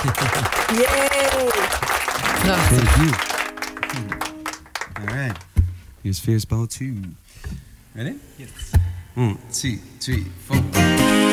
Yay! Prachtig. Thank you. All right. Here's Fierce Ball 2. Ready? Yes. 1, 2, 3, 4.